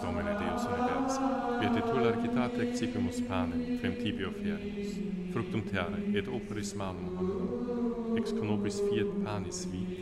Domine Deus universa, viet tu largitate excipimus panem, quem tibi offerimus, fructum terrae et operis malum hominum, ex conobis fiat panis vitae,